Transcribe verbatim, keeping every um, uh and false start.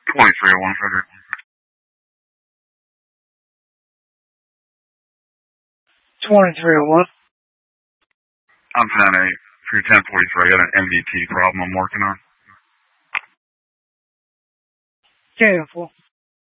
twenty-three oh one, Frederick. twenty-three oh one. I'm ten eight for your ten forty-three. I got an M V T problem I'm working on. Careful.